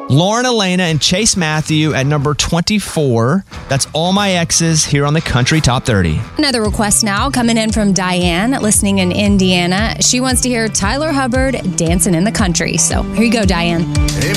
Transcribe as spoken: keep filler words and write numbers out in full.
Lauren Elena and Chase Matthew at number twenty-four. That's All My Exes here on the Country Top thirty. Another request now coming in from Diane, listening in Indiana. She wants to hear Tyler Hubbard, Dancing in the Country. So here you go, Diane. Hey,